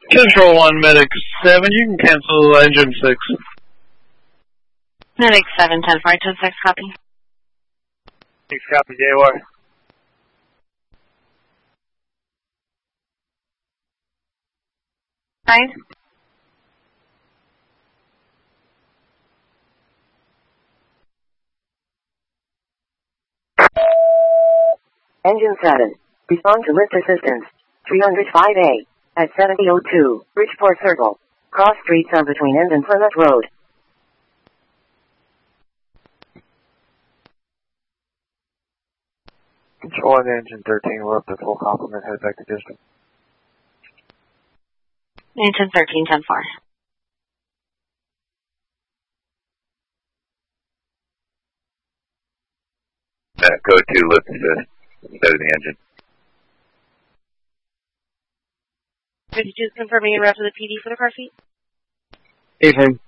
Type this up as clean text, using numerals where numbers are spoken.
Control 1, Medic 7, you can cancel engine 6. Medic 7, 10 4, 10 6, copy. 6 copy, JOR. Right. Engine 7. Respond to lift assistance. 305A. At 7002. Bridgeport Circle. Cross Street on between End and Plymouth Road. Control 1, engine 13, we're up to full complement, head back to district. Engine 13, 10 4. Go to lift assist instead of the engine. 52 confirming and route to the PD for the car seat. Evening.